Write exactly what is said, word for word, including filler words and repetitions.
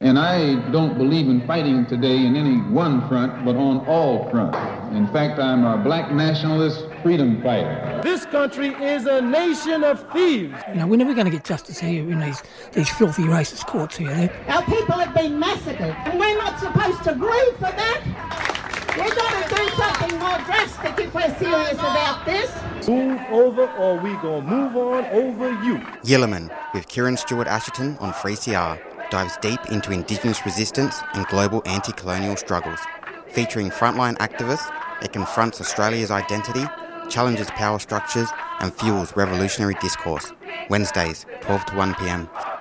And I don't believe in fighting today in any one front, but on all fronts. In fact, I'm a black nationalist freedom fighter. This country is a nation of thieves. You know, we're never going to get justice here in these, these filthy racist courts here. They're... Our people have been massacred, and we're not supposed to grieve for that. We've got to do something more drastic if we're serious about this. Move over or we gonna move on over you. Yilliman with Kieran Stewart-Ashton on three C R dives deep into Indigenous resistance and global anti-colonial struggles. Featuring frontline activists, it confronts Australia's identity, challenges power structures and fuels revolutionary discourse. Wednesdays, twelve to one p m.